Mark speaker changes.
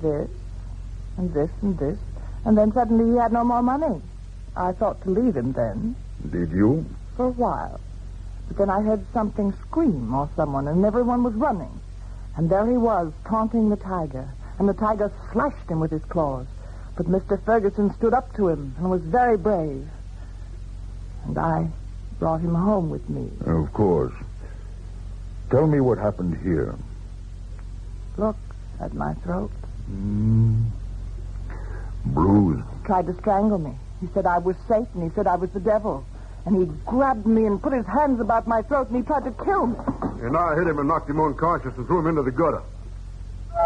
Speaker 1: this, and this, and this, and then suddenly he had no more money. I thought to leave him then.
Speaker 2: Did you?
Speaker 1: For a while. But then I heard something scream or someone, and everyone was running. And there he was, taunting the tiger, and the tiger slashed him with his claws. But Mr. Ferguson stood up to him and was very brave. And I brought him home with me.
Speaker 2: Of course. Tell me what happened here.
Speaker 1: Look at my throat.
Speaker 2: Bruised.
Speaker 1: Tried to strangle me. He said I was Satan. He said I was the devil. And he grabbed me and put his hands about my throat, and he tried to kill me.
Speaker 3: And I hit him and knocked him unconscious and threw him into the gutter.